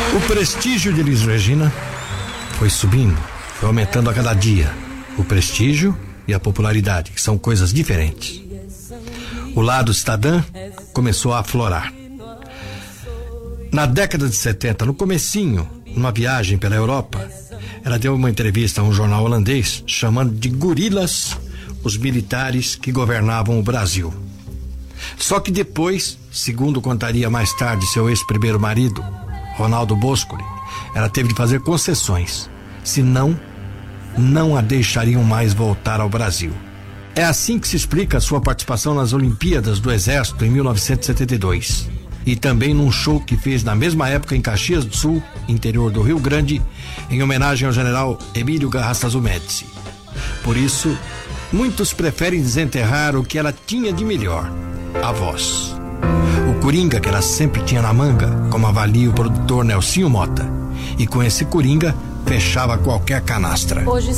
O prestígio de Elis Regina foi subindo, foi aumentando a cada dia. O prestígio e a popularidade, que são coisas diferentes. O lado cidadã começou a aflorar. Na década de 70, no comecinho, numa viagem pela Europa, ela deu uma entrevista a um jornal holandês chamando de gorilas os militares que governavam o Brasil. Só que depois, segundo contaria mais tarde seu ex-primeiro marido, Ronaldo Boscoli, ela teve de fazer concessões, senão não a deixariam mais voltar ao Brasil. É assim que se explica a sua participação nas Olimpíadas do Exército em 1972 e também num show que fez na mesma época em Caxias do Sul, interior do Rio Grande, em homenagem ao general Emílio Garrastazu Médici. Por isso, muitos preferem desenterrar o que ela tinha de melhor, a voz. O coringa que ela sempre tinha na manga, como avalia o produtor Nelsinho Mota. E com esse coringa, fechava qualquer canastra. Hoje